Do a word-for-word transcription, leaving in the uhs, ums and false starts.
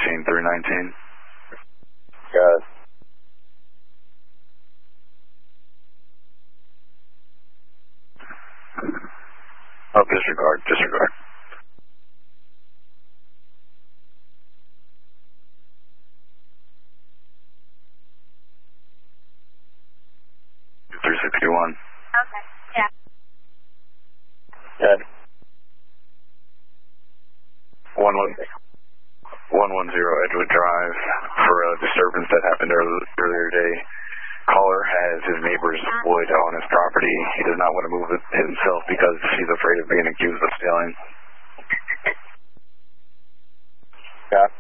nineteen, three nineteen. Got it. Oh, disregard, disregard. three sixty-one. Okay, yeah. Good. One one one one zero Edgewood Drive for a disturbance that happened earlier, earlier today. Caller has his neighbor's wood on his property. He does not want to move it himself because he's afraid of being accused of stealing. Got it.